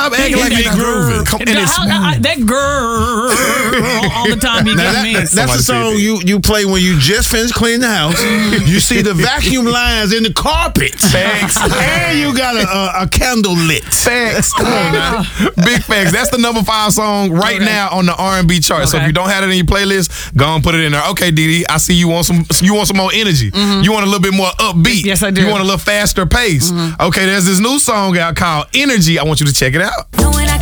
Stop acting like you grooving. And it's that girl all the time you give me. That's the song you play when you just finished cleaning the house. You see the vacuum lines in the carpets. Facts. And you got a candle lit. Facts. Come on now. Big facts. That's the number 5 song right now on the R&B chart. So if you don't have it in your playlist, go and put it in there. Okay, Didi, I see you want some more energy. You want a little bit more upbeat. Yes, I do. You want a little faster pace. Okay, there's this new song out called Energy. I want you to check it out.